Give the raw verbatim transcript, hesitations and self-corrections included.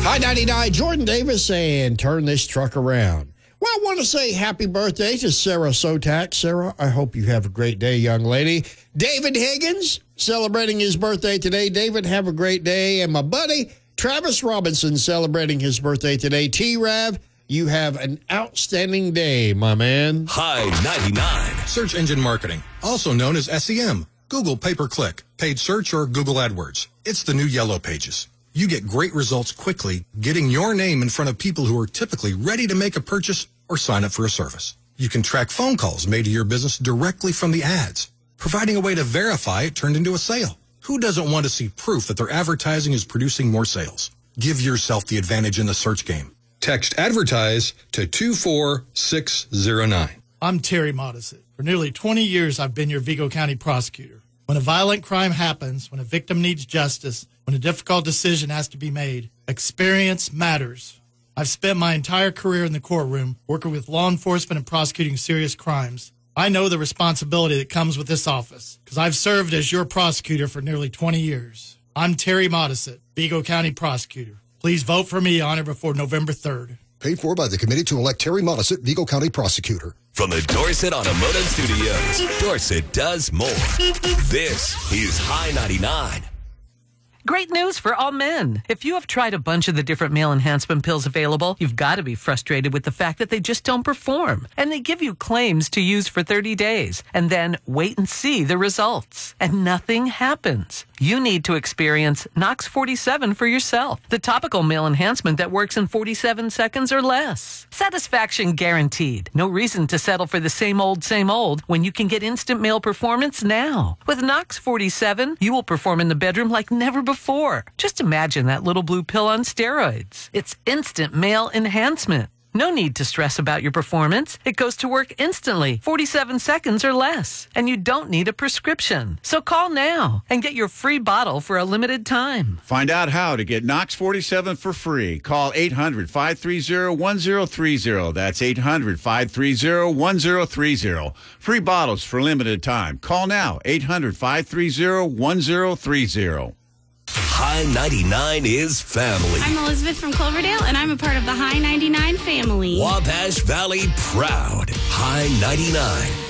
High ninety-nine, Jordan Davis saying, turn this truck around. Well, I want to say happy birthday to Sarah Sotak. Sarah, I hope you have a great day, young lady. David Higgins, celebrating his birthday today. David, have a great day. And my buddy, Travis Robinson, celebrating his birthday today. T-Rav, you have an outstanding day, my man. High ninety-nine. Search engine marketing, also known as S E M, Google pay-per-click, paid search, or Google AdWords. It's the new Yellow Pages. You get great results quickly, getting your name in front of people who are typically ready to make a purchase or sign up for a service. You can track phone calls made to your business directly from the ads, providing a way to verify it turned into a sale. Who doesn't want to see proof that their advertising is producing more sales? Give yourself the advantage in the search game. Text ADVERTISE to two four six zero nine. I'm Terry Modisett. For nearly twenty years, I've been your Vigo County prosecutor. When a violent crime happens, when a victim needs justice, when a difficult decision has to be made, experience matters. I've spent my entire career in the courtroom working with law enforcement and prosecuting serious crimes. I know the responsibility that comes with this office because I've served as your prosecutor for nearly twenty years. I'm Terry Modisett, Vigo County prosecutor. Please vote for me on or before November third. Paid for by the committee to elect Terry Modisett, Vigo County prosecutor. From the Dorset Automotive Studios, Dorset does more. This is High ninety-nine. Great news for all men. If you have tried a bunch of the different male enhancement pills available, you've got to be frustrated with the fact that they just don't perform. And they give you claims to use for thirty days and then wait and see the results. And nothing happens. You need to experience Nox forty-seven for yourself, the topical male enhancement that works in forty-seven seconds or less. Satisfaction guaranteed. No reason to settle for the same old, same old when you can get instant male performance now. With Nox forty-seven, you will perform in the bedroom like never before. Before. Just imagine that little blue pill on steroids. It's instant male enhancement. No need to stress about your performance. It goes to work instantly, forty-seven seconds or less. And you don't need a prescription. So call now and get your free bottle for a limited time. Find out how to get Nox forty-seven for free. Call eight hundred, five three zero, one zero three zero. That's eight hundred, five three zero, one zero three zero. Free bottles for limited time. Call now, eight hundred, five three zero, one zero three zero. High ninety-nine is family. I'm Elizabeth from Cloverdale, and I'm a part of the High ninety-nine family. Wabash Valley proud. High ninety-nine.